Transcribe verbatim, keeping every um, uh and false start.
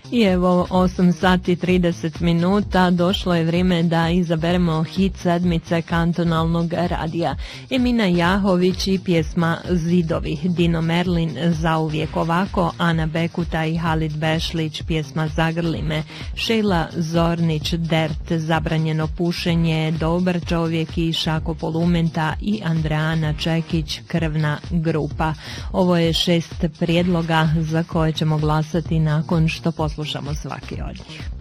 I evo osam sati trideset minuta, došlo je vrijeme da izaberemo hit sedmice kantonalnog radija. Emina Jahović i pjesma Zidovi, Dino Merlin Zauvijek ovako, Ana Bekuta i Halid Bešlić pjesma Zagrli me, Šejla Zornić Dert Zabranjeno pušenje, Dobar čovjek i Šako Polumenta i Andreana Čekić Krvna grupa. Ovo je šest prijedloga za koje ćemo glasati nakon što poslušamo svaki od njih.